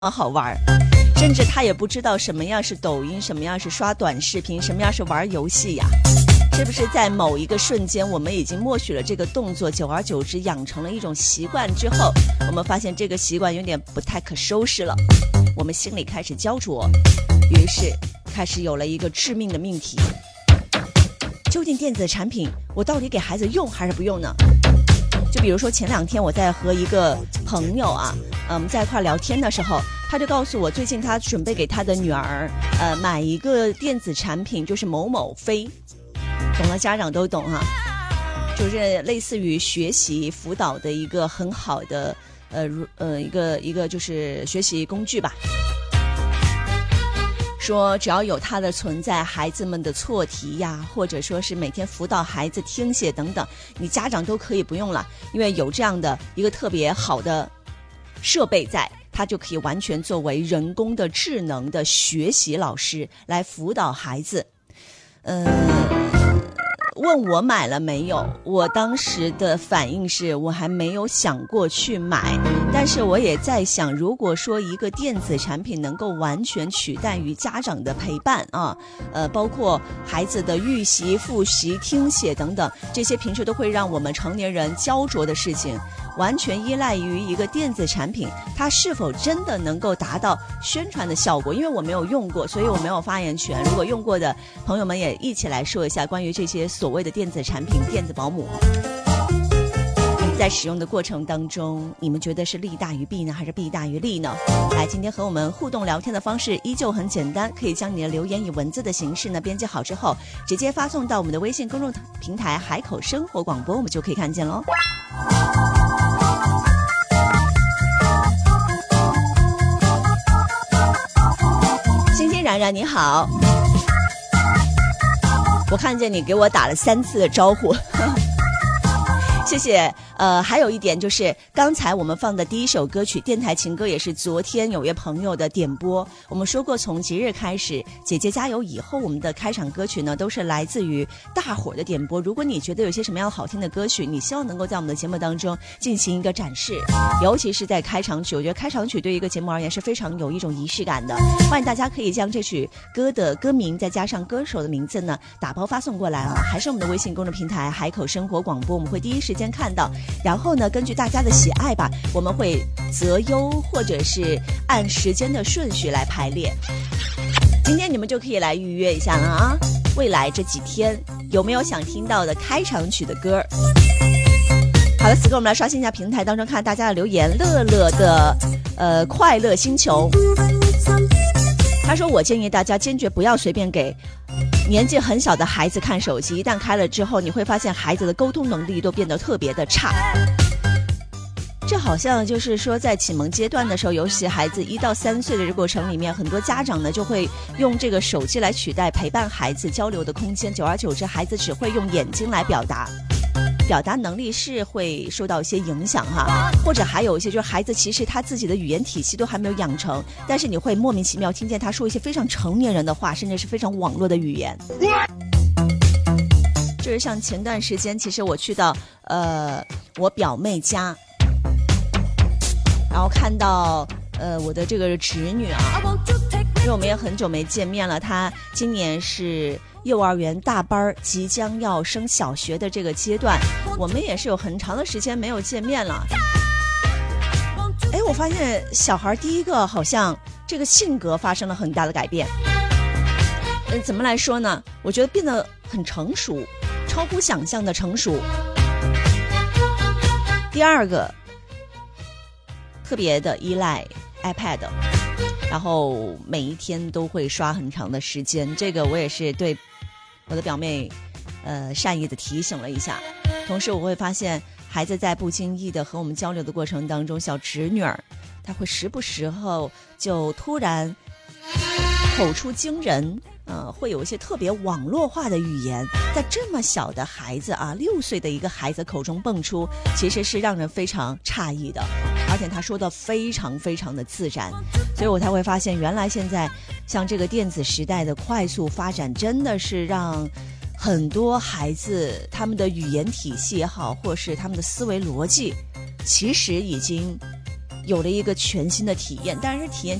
好玩，甚至他也不知道什么样是抖音，什么样是刷短视频，什么样是玩游戏呀。是不是在某一个瞬间我们已经默许了这个动作，久而久之养成了一种习惯之后，我们发现这个习惯有点不太可收拾了，我们心里开始焦灼，于是开始有了一个致命的命题，究竟电子产品我到底给孩子用还是不用呢？就比如说前2天我在和一个朋友在一块聊天的时候，他就告诉我最近他准备给他的女儿买一个电子产品，就是某某飞，懂了家长都懂就是类似于学习辅导的一个很好的一个就是学习工具吧。说只要有它的存在，孩子们的错题呀，或者说是每天辅导孩子听写等等，你家长都可以不用了，因为有这样的一个特别好的设备在，它就可以完全作为人工的智能的学习老师来辅导孩子。问我买了没有，我当时的反应是我还没有想过去买，但是我也在想，如果说一个电子产品能够完全取代于家长的陪伴包括孩子的预习、复习、听写等等，这些平时都会让我们成年人焦灼的事情，完全依赖于一个电子产品，它是否真的能够达到宣传的效果？因为我没有用过，所以我没有发言权。如果用过的朋友们也一起来说一下关于这些所谓的电子产品、电子保姆，在使用的过程当中，你们觉得是利大于弊呢，还是弊大于利呢？来，今天和我们互动聊天的方式依旧很简单，可以将你的留言以文字的形式呢编辑好之后，直接发送到我们的微信公众平台海口生活广播，我们就可以看见咯。欣欣冉冉你好，我看见你给我打了3次的招呼谢谢。还有一点就是刚才我们放的第一首歌曲电台情歌也是昨天有位朋友的点播。我们说过从即日开始姐姐加油以后，我们的开场歌曲呢都是来自于大伙的点播。如果你觉得有些什么样好听的歌曲，你希望能够在我们的节目当中进行一个展示，尤其是在开场曲，我觉得开场曲对于一个节目而言是非常有一种仪式感的。欢迎大家可以将这曲歌的歌名再加上歌手的名字呢打包发送过来还是我们的微信公众平台海口生活广播，我们会第一时间看到，然后呢根据大家的喜爱吧，我们会择优或者是按时间的顺序来排列。今天你们就可以来预约一下了未来这几天有没有想听到的开场曲的歌？好了，此刻我们来刷新一下平台当中看大家的留言。乐乐的快乐星球他说，我建议大家坚决不要随便给年纪很小的孩子看手机，一旦开了之后，你会发现孩子的沟通能力都变得特别的差。这好像就是说在启蒙阶段的时候，尤其孩子1到3岁的这个过程里面，很多家长呢就会用这个手机来取代陪伴孩子交流的空间，久而久之孩子只会用眼睛来表达能力是会受到一些影响或者还有一些就是孩子其实他自己的语言体系都还没有养成，但是你会莫名其妙听见他说一些非常成年人的话，甚至是非常网络的语言。就是像前段时间其实我去到我表妹家，然后看到我的这个侄女因为我们也很久没见面了，她今年是幼儿园大班，即将要升小学的这个阶段，我们也是有很长的时间没有见面了。我发现小孩第一个好像这个性格发生了很大的改变。怎么来说呢？我觉得变得很成熟，超乎想象的成熟。第二个特别的依赖 iPad， 然后每一天都会刷很长的时间，这个我也是对我的表妹善意的提醒了一下。同时我会发现孩子在不经意的和我们交流的过程当中，小侄女儿她会时不时候就突然口出惊人，会有一些特别网络化的语言，在这么小的孩子6岁的一个孩子口中蹦出，其实是让人非常诧异的，而且他说的非常非常的自然，所以我才会发现原来现在像这个电子时代的快速发展，真的是让很多孩子他们的语言体系也好，或是他们的思维逻辑，其实已经有了一个全新的体验，当然是体验